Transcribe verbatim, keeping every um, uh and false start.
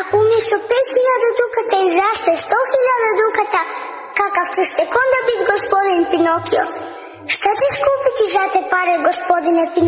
Ako umjesto pet hiljada dukata izraste sto hiljada dukata, kakav ćeš tek onda biti gospodin Pinokio? Šta ćeš kupiti za te pare, gospodine Pinokio?